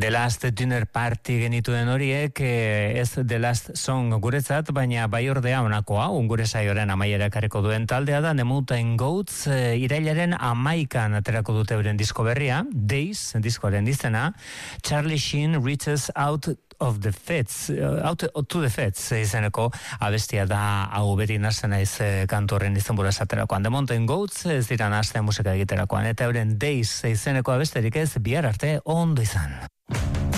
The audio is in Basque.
The Last Dinner Party genituen horiek, ez The Last Song guretzat, baina bai ordea honakoa, gure saioaren amaiera ekarriko duen taldea da, The Mountain Goats, irailaren 11an aterako dute euren disko berria, Days, diskoaren izena, Charlie Sheen Reaches Out to the Feds izeneko abestia da, hau beti nasen naiz kantu horren izenburu esaterakoan. The Mountain Goats ez dira nasten musika egiterakoan, eta euren Days izeneko abesterik ez, bihar arte ondo izan.